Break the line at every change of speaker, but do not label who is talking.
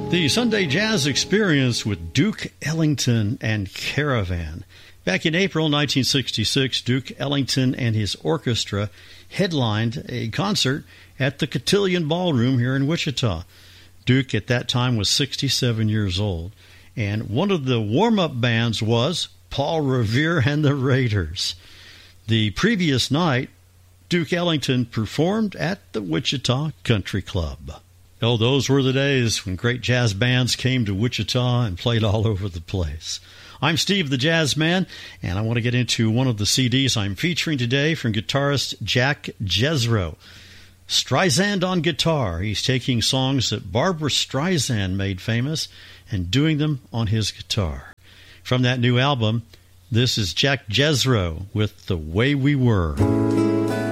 The Sunday Jazz Experience with Duke Ellington and Caravan. Back in April 1966, Duke Ellington and his orchestra headlined a concert at the Cotillion Ballroom here in Wichita. Duke at that time was 67 years old, and one of the warm-up bands was Paul Revere and the Raiders. The previous night, Duke Ellington performed at the Wichita Country Club. Oh, those were the days when great jazz bands came to Wichita and played all over the place. I'm Steve the Jazz Man, and I want to get into one of the CDs I'm featuring today from guitarist Jack Jezro. Streisand on guitar. He's taking songs that Barbra Streisand made famous and doing them on his guitar. From that new album, this is Jack Jezro with The Way We Were.